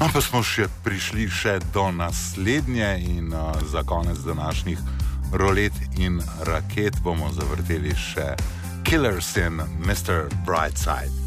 Pa smo še prišli do naslednje in za konec današnjih rolet in raket bomo zavrteli še Killers in Mr. Brightside.